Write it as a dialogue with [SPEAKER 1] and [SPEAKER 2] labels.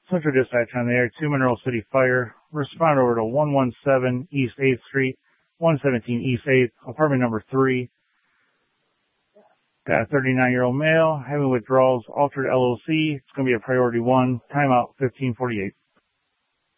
[SPEAKER 1] Central Dispatch on the air, 2 Mineral City Fire. Respond over to 117 East 8th Street, 117 East 8th, apartment number 3. Got a 39-year-old male having withdrawals, Altered LLC. It's going to be a priority 1. Timeout 1548.